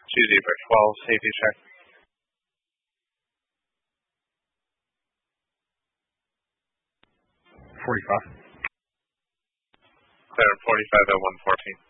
2 Zebra 12, safety check. .45. Clear 45 at 114.